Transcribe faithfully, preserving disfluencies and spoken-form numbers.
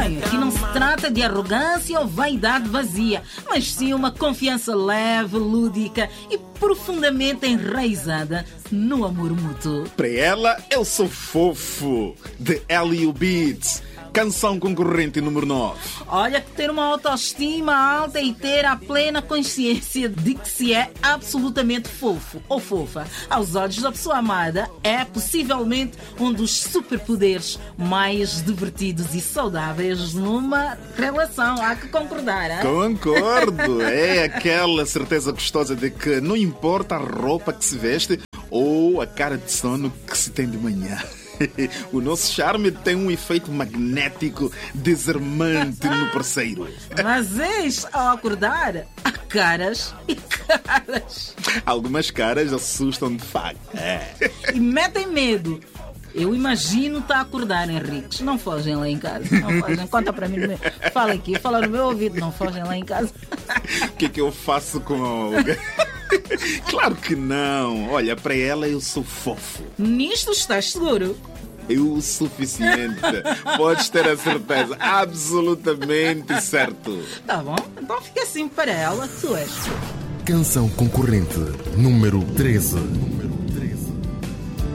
Bem, aqui não se trata de arrogância ou vaidade vazia, mas sim uma confiança leve, lúdica e profundamente enraizada no amor mútuo. Para ela, eu sou fofo, de L U Beats. Canção concorrente número nove. Olha, que ter uma autoestima alta e ter a plena consciência de que se é absolutamente fofo ou fofa aos olhos da pessoa amada é possivelmente um dos superpoderes mais divertidos e saudáveis numa relação. Há que concordar, hein? Concordo. É aquela certeza gostosa de que não importa a roupa que se veste ou a cara de sono que se tem de manhã. O nosso charme tem um efeito magnético desarmante no parceiro. Mas eis, ao acordar, há caras e caras. Algumas caras assustam de facto. É. E metem medo. Eu imagino tá a acordar, Henriques. Não fogem lá em casa. Não fogem. Conta para mim. Fala aqui, fala no meu ouvido. Não fogem lá em casa. O que é que eu faço com... Claro que não. Olha, para ela eu sou fofo. Nisto estás seguro? Eu o suficiente. Podes ter a certeza. Absolutamente certo. Tá bom. Então fica assim para ela. Tu és. Canção concorrente número treze.